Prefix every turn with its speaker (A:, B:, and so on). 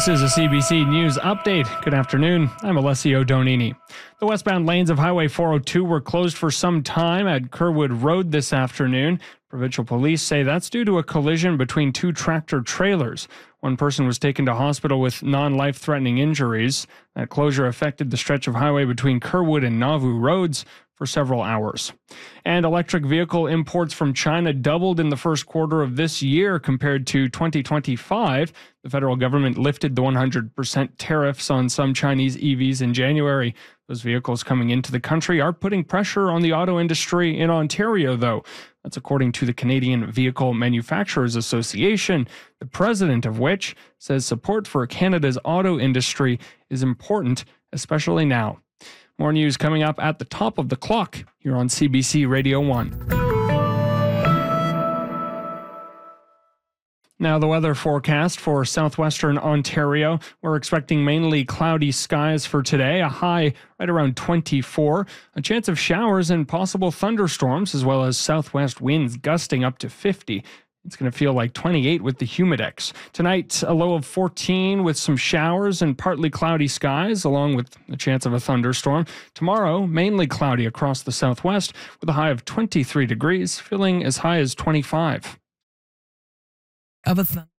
A: This is a CBC News update. Good afternoon. I'm Alessio Donini. The westbound lanes of Highway 402 were closed for some time at Kerwood Road this afternoon. Provincial police say that's due to a collision between two tractor trailers. One person was taken to hospital with non-life-threatening injuries. That closure affected the stretch of highway between Kerwood and Nauvoo roads for several hours. And electric vehicle imports from China doubled in the first quarter of this year compared to 2025. The federal government lifted the 100% tariffs on some Chinese EVs in January. Those vehicles coming into the country are putting pressure on the auto industry in Ontario, though. That's according to the Canadian Vehicle Manufacturers Association, the president of which says support for Canada's auto industry is important, especially now. More news coming up at the top of the clock here on CBC Radio 1. Now the weather forecast for southwestern Ontario. We're expecting mainly cloudy skies for today, a high right around 24, a chance of showers and possible thunderstorms, as well as southwest winds gusting up to 50. It's going to feel like 28 with the humidex. Tonight, a low of 14 with some showers and partly cloudy skies, along with a chance of a thunderstorm. Tomorrow, mainly cloudy across the southwest with a high of 23 degrees, feeling as high as 25.